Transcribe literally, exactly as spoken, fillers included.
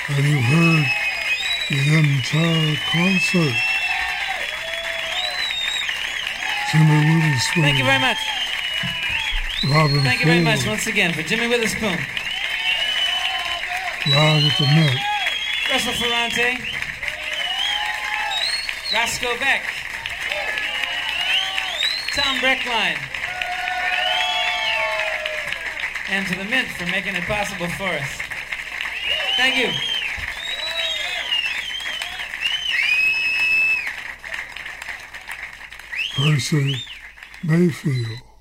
And you heard the entire concert. Jimmy Witherspoon. Thank you very much. Robin Thank you very Ford, much once again for Jimmy Witherspoon, Live at the Met. Russell Ferrante, Roscoe Beck, Tom Breckline, and to the Mint for making it possible for us. Thank you. Percy Mayfield.